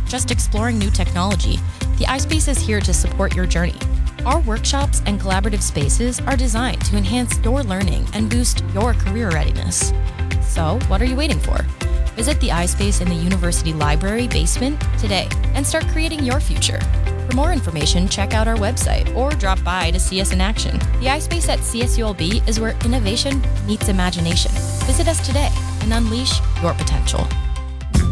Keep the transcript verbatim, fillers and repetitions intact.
just exploring new technology, the iSpace is here to support your journey. Our workshops and collaborative spaces are designed to enhance your learning and boost your career readiness. So, what are you waiting for? Visit the iSpace in the University Library basement today and start creating your future. For more information, check out our website or drop by to see us in action. The iSpace at C S U L B is where innovation meets imagination. Visit us today and unleash your potential.